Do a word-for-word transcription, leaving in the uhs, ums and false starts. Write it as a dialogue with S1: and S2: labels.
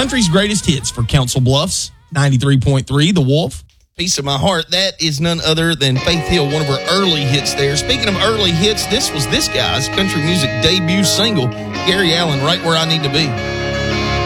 S1: Country's greatest hits for Council Bluffs, ninety-three point three, The Wolf.
S2: Piece of My Heart, that is none other than Faith Hill, one of her early hits there. Speaking of early hits, this was this guy's country music debut single, Gary Allan, Right Where I Need to Be.